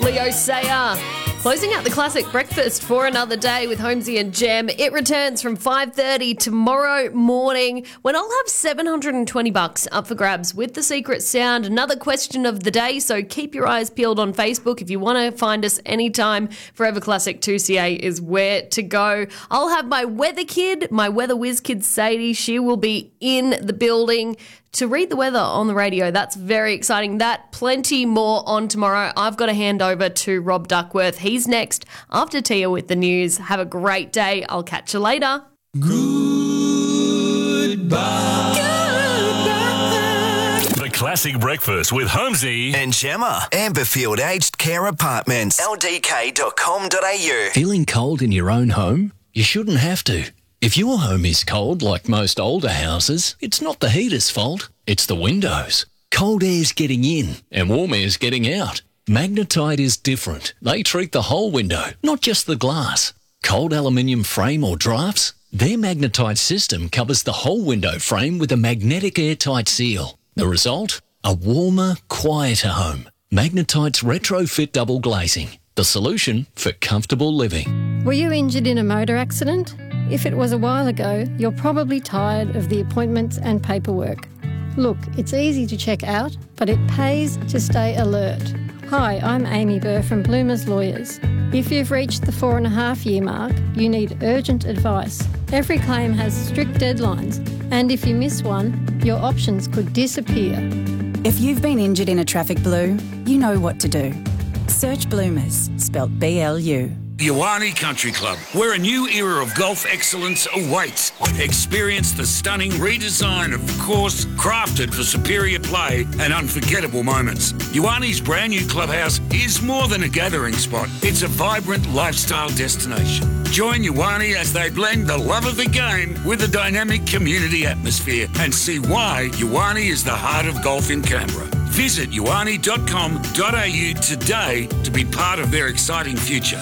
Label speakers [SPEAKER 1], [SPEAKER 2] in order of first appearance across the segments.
[SPEAKER 1] Leo Sayer. Closing out the classic breakfast for another day with Holmesy and Jem. It returns from 5:30 tomorrow morning when I'll have $720 up for grabs with the secret sound. Another question of the day, so keep your eyes peeled on Facebook if you want to find us anytime. Forever Classic 2CA is where to go. I'll have my weather kid, my weather whiz kid Sadie. She will be in the building to read the weather on the radio. That's very exciting. That plenty more on tomorrow. I've got to hand over to Rob Duckworth. He's next after Tia with the news. Have a great day. I'll catch you later.
[SPEAKER 2] Goodbye.
[SPEAKER 3] The Classic Breakfast with Holmesy
[SPEAKER 2] And Gemma. Amberfield Aged Care Apartments. ldk.com.au.
[SPEAKER 4] Feeling cold in your own home? You shouldn't have to. If your home is cold, like most older houses, it's not the heater's fault, it's the windows. Cold air's getting in and warm air's getting out. Magnetite is different. They treat the whole window, not just the glass. Cold aluminium frame or drafts? Their Magnetite system covers the whole window frame with a magnetic airtight seal. The result? A warmer, quieter home. Magnetite's retrofit double glazing. The solution for comfortable living.
[SPEAKER 5] Were you injured in a motor accident? If it was a while ago, you're probably tired of the appointments and paperwork. Look, it's easy to check out, but it pays to stay alert. Hi, I'm Amy Burr from Bloomers Lawyers. If you've reached the 4.5-year mark, you need urgent advice. Every claim has strict deadlines, and if you miss one, your options could disappear.
[SPEAKER 6] If you've been injured in a traffic blue, you know what to do. Search Bloomers, spelt B-L-U.
[SPEAKER 7] Ioane Country Club, where a new era of golf excellence awaits. Experience the stunning redesign of the course, crafted for superior play and unforgettable moments. Ioane's brand new clubhouse is more than a gathering spot. It's a vibrant lifestyle destination. Join Ioane as they blend the love of the game with a dynamic community atmosphere and see why Ioane is the heart of golf in Canberra. Visit ioane.com.au today to be part of their exciting future.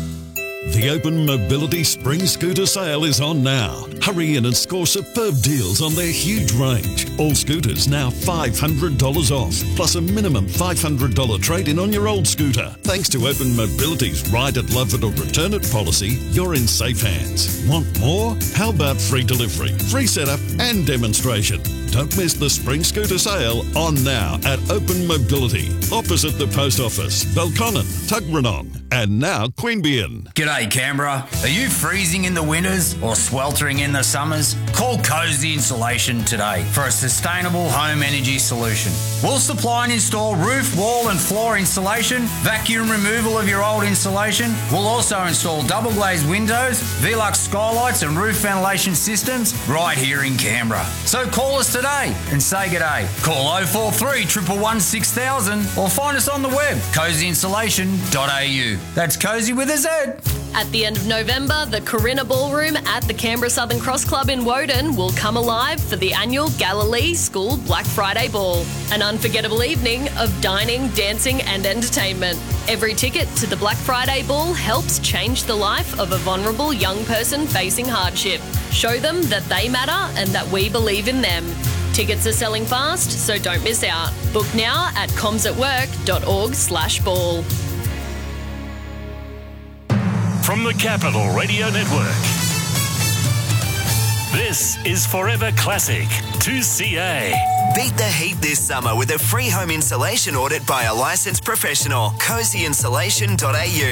[SPEAKER 8] The Open Mobility Spring Scooter Sale is on now. Hurry in and score superb deals on their huge range. All scooters now $500 off, plus a minimum $500 trade-in on your old scooter. Thanks to Open Mobility's Ride It, Love It or Return It policy, you're in safe hands. Want more? How about free delivery, free setup and demonstration? Don't miss the Spring Scooter Sale on now at Open Mobility, opposite the Post Office, Belconnen, Tuggeranong, and now Queanbeyan.
[SPEAKER 9] G'day Canberra. Are you freezing in the winters or sweltering in the summers? Call Cozy Insulation today for a sustainable home energy solution. We'll supply and install roof, wall and floor insulation, vacuum removal of your old insulation. We'll also install double glazed windows, Velux skylights and roof ventilation systems right here in Canberra. So call us today and say g'day. Call 043 111 6000 or find us on the web, cozyinsulation.au. That's Cozy with a Z.
[SPEAKER 1] At the end of November, the Corinna Ballroom at the Canberra Southern Cross Club in Woden will come alive for the annual Galilee School Black Friday Ball, an unforgettable evening of dining, dancing and entertainment. Every ticket to the Black Friday Ball helps change the life of a vulnerable young person facing hardship. Show them that they matter and that we believe in them. Tickets are selling fast, so don't miss out. Book now at comsatwork.org/ball.
[SPEAKER 3] from the Capital Radio Network. This is Forever Classic 2CA.
[SPEAKER 2] Beat the heat this summer with a free home insulation audit by a licensed professional. cozyinsulation.au.